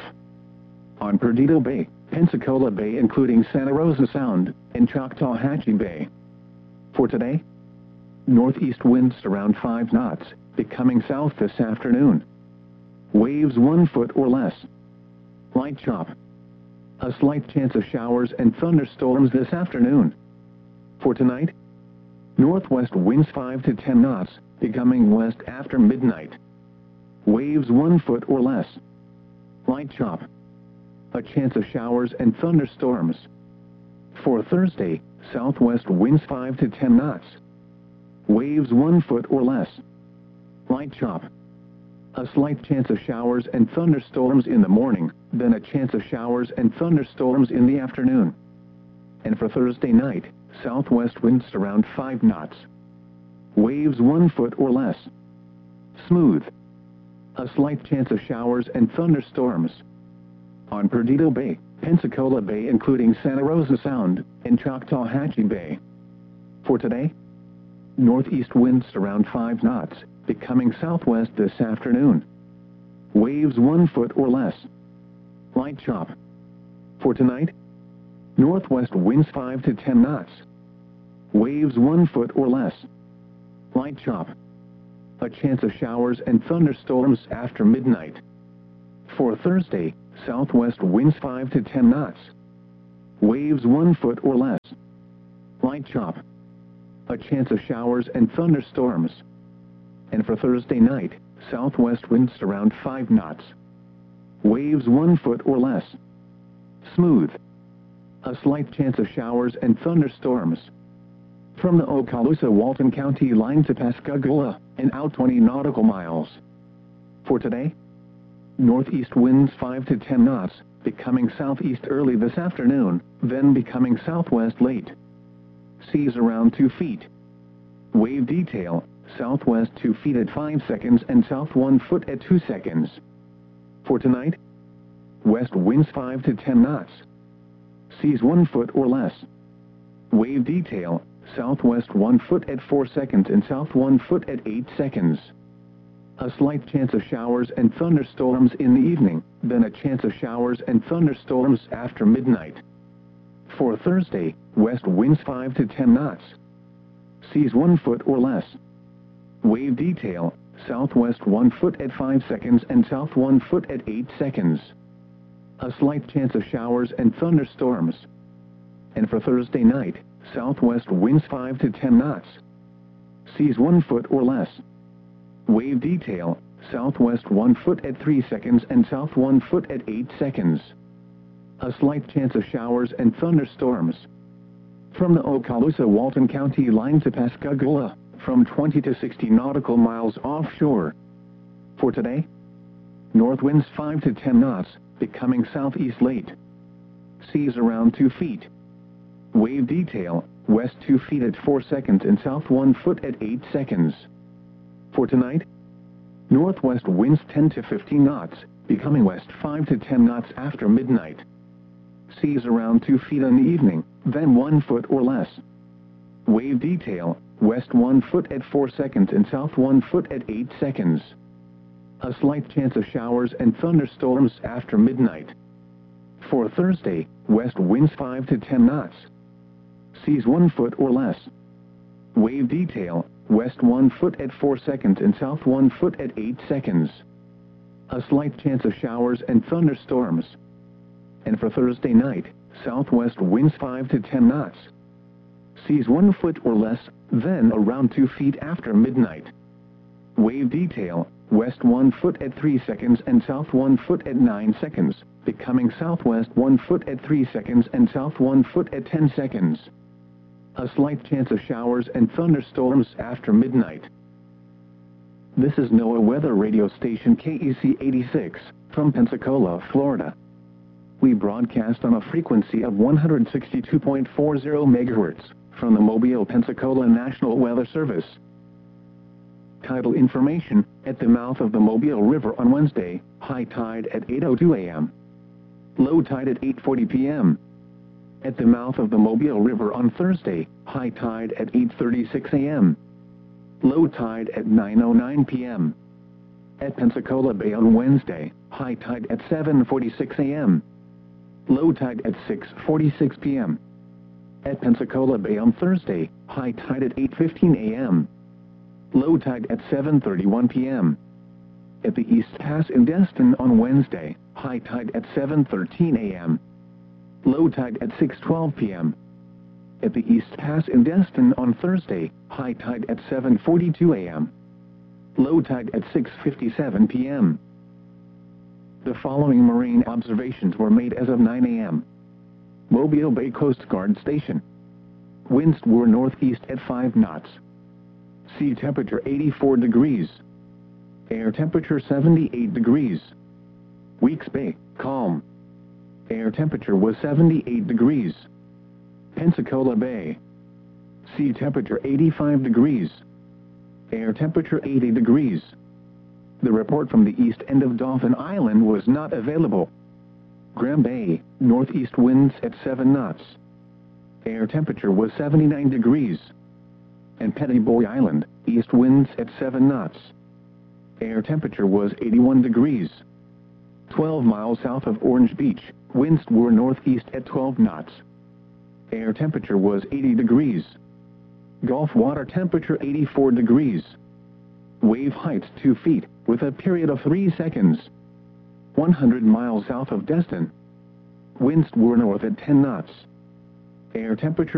On Perdido Bay, Pensacola Bay including Santa Rosa Sound, and Choctawhatchee Bay. For today, northeast winds around 5 knots, becoming south this afternoon. Waves 1 foot or less. Light chop. A slight chance of showers and thunderstorms this afternoon. For tonight, northwest winds 5 to 10 knots, becoming west after midnight. Waves 1 foot or less. Light chop. A chance of showers and thunderstorms. For Thursday, southwest winds 5 to 10 knots. Waves 1 foot or less. Light chop. A slight chance of showers and thunderstorms in the morning, then a chance of showers and thunderstorms in the afternoon. And for Thursday night, southwest winds around 5 knots. Waves 1 foot or less. Smooth. A slight chance of showers and thunderstorms. On Perdido Bay, Pensacola Bay including Santa Rosa Sound, and Choctawhatchee Bay. For today, northeast winds around 5 knots, becoming southwest this afternoon. Waves 1 foot or less. Light chop. For tonight, northwest winds 5 to 10 knots. Waves 1 foot or less. Light chop. A chance of showers and thunderstorms after midnight. For Thursday, southwest winds 5 to 10 knots. Waves 1 foot or less. Light chop. A chance of showers and thunderstorms. And for Thursday night, southwest winds around 5 knots. Waves 1 foot or less. Smooth. A slight chance of showers and thunderstorms. From the Okaloosa-Walton County line to Pascagoula, and out 20 nautical miles. For today, northeast winds 5 to 10 knots, becoming southeast early this afternoon, then becoming southwest late. Seas around 2 feet. Wave detail, southwest 2 feet at 5 seconds and south 1 foot at 2 seconds. For tonight, west winds 5 to 10 knots. Seas 1 foot or less. Wave detail, southwest 1 foot at 4 seconds and south 1 foot at 8 seconds. A slight chance of showers and thunderstorms in the evening, then a chance of showers and thunderstorms after midnight. For Thursday, west winds 5 to 10 knots. Seas 1 foot or less. Wave detail, southwest 1 foot at 5 seconds and south 1 foot at 8 seconds. A slight chance of showers and thunderstorms. And for Thursday night, southwest winds 5 to 10 knots. Seas 1 foot or less. Wave detail, southwest 1 foot at 3 seconds and south 1 foot at 8 seconds. A slight chance of showers and thunderstorms. From the Okaloosa-Walton County line to Pascagoula, from 20 to 60 nautical miles offshore. For today, north winds 5 to 10 knots, becoming southeast late. Seas around 2 feet. Wave detail, west 2 feet at 4 seconds and south 1 foot at 8 seconds. For tonight, northwest winds 10 to 15 knots, becoming west 5 to 10 knots after midnight. Seas around 2 feet in the evening, then 1 foot or less. Wave detail, west 1 foot at 4 seconds and south 1 foot at 8 seconds. A slight chance of showers and thunderstorms after midnight. For Thursday, west winds 5 to 10 knots. Seas 1 foot or less. Wave detail, west 1 foot at 4 seconds and south 1 foot at 8 seconds. A slight chance of showers and thunderstorms. And for Thursday night, southwest winds 5 to 10 knots. Seas 1 foot or less, then around 2 feet after midnight. Wave detail, west 1 foot at 3 seconds and south 1 foot at 9 seconds, becoming southwest 1 foot at 3 seconds and south 1 foot at 10 seconds. A slight chance of showers and thunderstorms after midnight. This is NOAA Weather Radio Station KEC 86, from Pensacola, Florida. We broadcast on a frequency of 162.40 MHz, from the Mobile, Pensacola National Weather Service. Tidal information, at the mouth of the Mobile River on Wednesday, high tide at 8:02 a.m. Low tide at 8:40 p.m. At the mouth of the Mobile River on Thursday, high tide at 8:36 a.m. Low tide at 9:09 p.m. At Pensacola Bay on Wednesday, high tide at 7:46 a.m. Low tide at 6:46 p.m. At Pensacola Bay on Thursday, high tide at 8:15 a.m. Low tide at 7:31 p.m. At the East Pass in Destin on Wednesday, high tide at 7:13 a.m. Low tide at 6:12 p.m. At the East Pass in Destin on Thursday, high tide at 7:42 a.m. Low tide at 6:57 p.m. The following marine observations were made as of 9 a.m. Mobile Bay Coast Guard Station. Winds were northeast at 5 knots. Sea temperature 84 degrees. Air temperature 78 degrees. Weeks Bay, calm. Air temperature was 78 degrees. Pensacola Bay. Sea temperature 85 degrees. Air temperature 80 degrees. The report from the east end of Dauphin Island was not available. Graham Bay, northeast winds at 7 knots. Air temperature was 79 degrees. And Petty Boy Island, east winds at 7 knots. Air temperature was 81 degrees. 12 miles south of Orange Beach, winds were northeast at 12 knots. Air temperature was 80 degrees. Gulf water temperature 84 degrees. Wave height 2 feet, with a period of 3 seconds. 100 miles south of Destin. Winds were north at 10 knots. Air temperature